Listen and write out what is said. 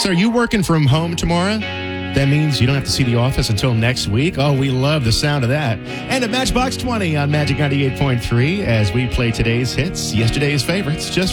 Alex, are you working from home tomorrow? That means you don't have to see The Office until next week. Oh, we love the sound of that. And at Matchbox 20 on Magic 98.3 as we play today's hits, yesterday's favorites, just